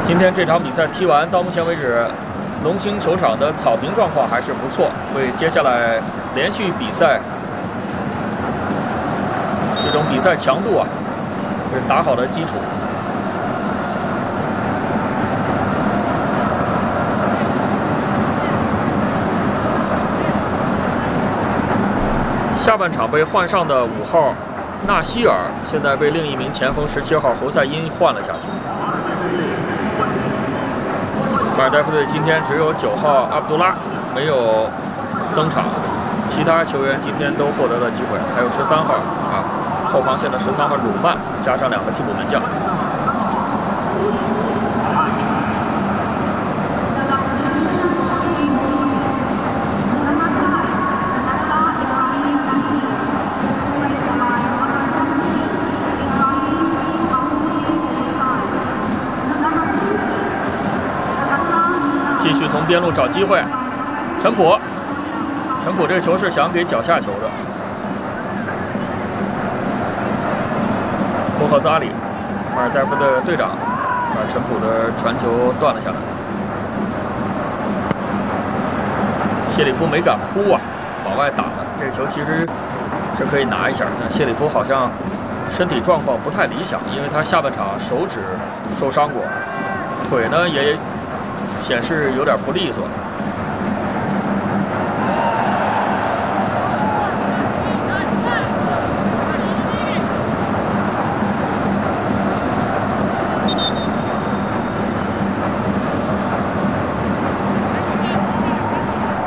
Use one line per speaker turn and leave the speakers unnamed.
今天这场比赛踢完，到目前为止，龙兴球场的草坪状况还是不错，为接下来连续比赛这种比赛强度是打好的基础。下半场被换上的5号纳希尔，现在被另一名前锋17号侯赛因换了下去。马尔代夫队今天只有9号阿卜杜拉没有登场，其他球员今天都获得了机会，还有13号后防线的13号鲁曼，加上2个替补门将。继续从边路找机会，陈普这个球是想给脚下球的，博赫兹阿里，马尔代夫的队长把陈普的传球断了下来。谢里夫没敢扑往外打的，这个球其实是可以拿一下，但谢里夫好像身体状况不太理想，因为他下半场手指受伤过，腿呢也显示有点不利索。